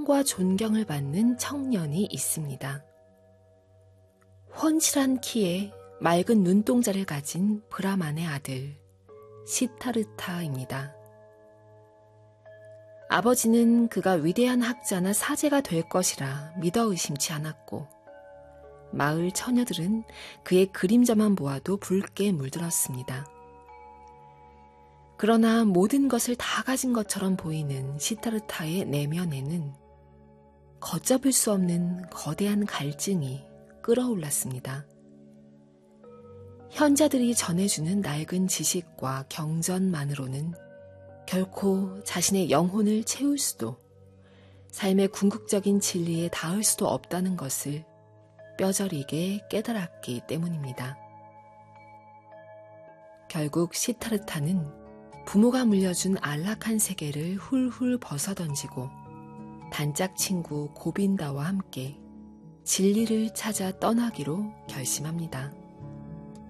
사랑과 존경을 받는 청년이 있습니다. 훤실한 키에 맑은 눈동자를 가진 브라만의 아들, 시타르타입니다. 아버지는 그가 위대한 학자나 사제가 될 것이라 믿어 의심치 않았고, 마을 처녀들은 그의 그림자만 보아도 붉게 물들었습니다. 그러나 모든 것을 다 가진 것처럼 보이는 시타르타의 내면에는 걷잡을 수 없는 거대한 갈증이 끓어올랐습니다. 현자들이 전해주는 낡은 지식과 경전만으로는 결코 자신의 영혼을 채울 수도, 삶의 궁극적인 진리에 닿을 수도 없다는 것을 뼈저리게 깨달았기 때문입니다. 결국 시타르타는 부모가 물려준 안락한 세계를 훌훌 벗어던지고 단짝 친구 고빈다와 함께 진리를 찾아 떠나기로 결심합니다.